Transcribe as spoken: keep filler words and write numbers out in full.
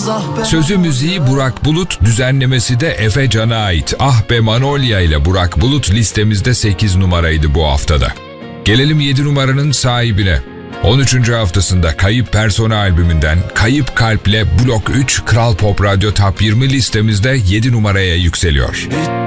Sözü müziği Burak Bulut, düzenlemesi de Efe Can'a ait. Ah Be Manolya ile Burak Bulut listemizde sekiz numaraydı bu haftada. Gelelim yedi numaranın sahibine. on üçüncü haftasında Kayıp Persona albümünden Kayıp Kalp'le Blok üç Kral Pop Radyo Top yirmi listemizde yedi numaraya yükseliyor.